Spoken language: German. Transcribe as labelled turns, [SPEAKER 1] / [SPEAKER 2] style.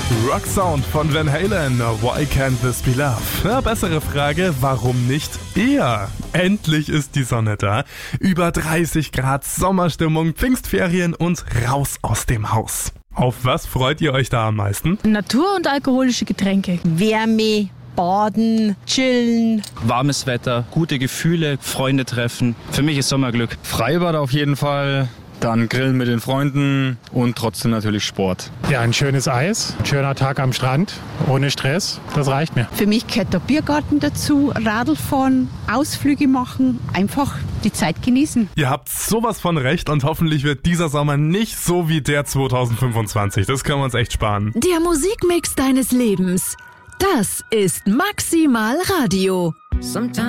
[SPEAKER 1] Rock Sound von Van Halen, Why Can't This Be Love? Ja, bessere Frage, warum nicht eher? Endlich ist die Sonne da. Über 30 Grad, Sommerstimmung, Pfingstferien und raus aus dem Haus. Auf was freut ihr euch da am meisten?
[SPEAKER 2] Natur und alkoholische Getränke.
[SPEAKER 3] Wärme, Baden, Chillen.
[SPEAKER 4] Warmes Wetter, gute Gefühle, Freunde treffen. Für mich ist Sommerglück.
[SPEAKER 5] Freibad auf jeden Fall. Dann Grillen mit den Freunden und trotzdem natürlich Sport.
[SPEAKER 6] Ja, ein schönes Eis, ein schöner Tag am Strand, ohne Stress, das reicht mir.
[SPEAKER 3] Für mich gehört der Biergarten dazu, Radl fahren, Ausflüge machen, einfach die Zeit genießen.
[SPEAKER 1] Ihr habt sowas von recht und hoffentlich wird dieser Sommer nicht so wie der 2025. Das können wir uns echt sparen.
[SPEAKER 7] Der Musikmix deines Lebens. Das ist Maximal Radio.